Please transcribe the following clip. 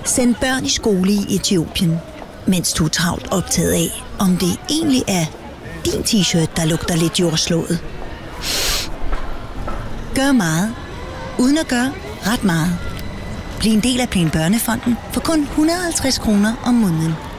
Send børn i skole i Etiopien, mens du er travlt optaget af, om det egentlig er din t-shirt, der lugter lidt jordslået. Gør meget, uden at gøre ret meget. Bliv en del af Plan Børnefonden for kun 150 kroner om måneden.